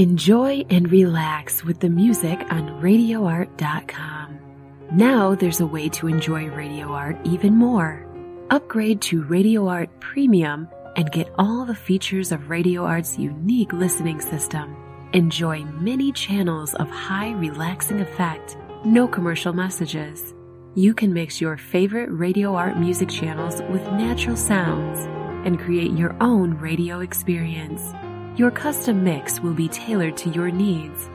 Enjoy and relax with the music on RadioArt.com. Now there's a way to enjoy Radio Art even more. Upgrade to Radio Art Premium and get all the features of Radio Art's unique listening system. Enjoy many channels of high relaxing effect, no commercial messages. You can mix your favorite Radio Art music channels with natural sounds and create your own radio experience. Your custom mix will be tailored to your needs.